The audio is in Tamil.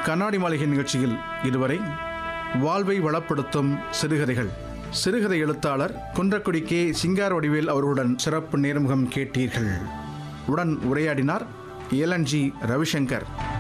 கண்ணாடி மாளிகை நிகழ்ச்சியில் இதுவரை வாழ்வை வளப்படுத்தும் சிறுகதைகள், சிறுகதை எழுத்தாளர் குன்றக்குடி கே. சிங்கார வடிவேல் அவர்களுடன் சிறப்பு நேர்முகம் கேட்டீர்கள். உடன் உரையாடினார் LNG ரவிசங்கர்.